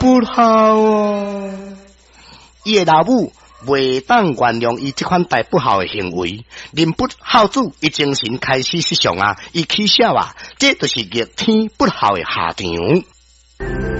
不孝哦。伊的老母袂当原谅伊这款大不孝的行为，临不孝子，伊精神开始失常啊，伊起笑啊，这就是逆天不孝的下场。